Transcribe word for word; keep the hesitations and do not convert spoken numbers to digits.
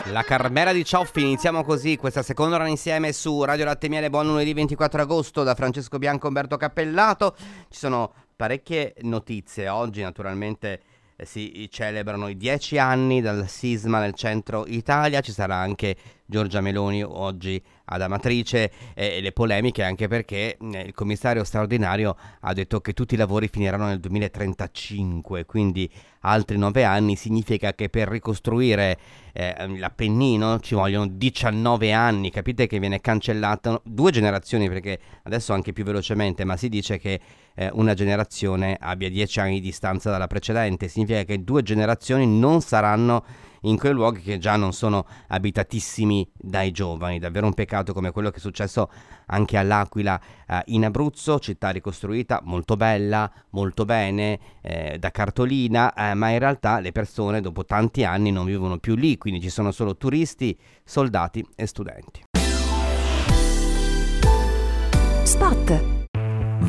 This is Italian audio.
La Carmela di Cioffi, iniziamo così questa seconda ora insieme su Radio Latte Miele. Buon lunedì ventiquattro agosto da Francesco Bianco e Umberto Cappellato. Ci sono parecchie notizie. Oggi naturalmente eh, si celebrano i dieci anni dal sisma nel centro Italia. Ci sarà anche Giorgia Meloni oggi ad Amatrice e eh, le polemiche, anche perché eh, il commissario straordinario ha detto che tutti i lavori finiranno nel duemilatrentacinque, quindi altri nove anni. Significa che per ricostruire eh, l'Appennino ci vogliono diciannove anni. Capite che viene cancellata due generazioni, perché adesso anche più velocemente, ma si dice che eh, una generazione abbia dieci anni di distanza dalla precedente. Significa che due generazioni non saranno in quei luoghi che già non sono abitatissimi dai giovani. Davvero un peccato, come quello che è successo anche all'Aquila eh, in Abruzzo, città ricostruita, molto bella, molto bene, eh, da cartolina, eh, ma in realtà le persone dopo tanti anni non vivono più lì, quindi ci sono solo turisti, soldati e studenti. Spot.